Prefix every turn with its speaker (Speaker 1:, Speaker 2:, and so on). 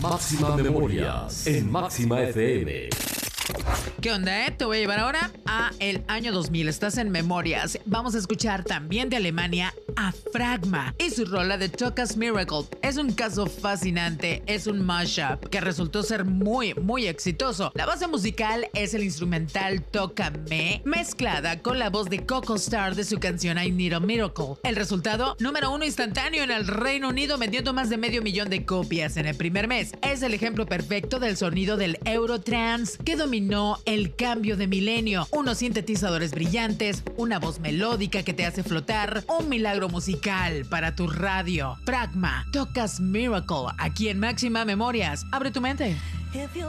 Speaker 1: Máxima Memorias en Máxima FM.
Speaker 2: ¿Qué onda, Te voy a llevar ahora a el año 2000. Estás en Memorias. Vamos a escuchar también de Alemania a Fragma y su rola de Toca's Miracle. Es un caso fascinante, es un mashup que resultó ser muy, muy exitoso. La base musical es el instrumental Tócame, mezclada con la voz de Coco Star de su canción I Need a Miracle. El resultado, número 1 instantáneo en el Reino Unido, vendiendo más de 500,000 de copias en el primer mes. Es el ejemplo perfecto del sonido del Eurotrance que dominó el cambio de milenio. Unos sintetizadores brillantes, una voz melódica que te hace flotar, un milagro musical para tu radio. Fragma, Toca's Miracle, aquí en Máxima Memorias. Abre tu mente.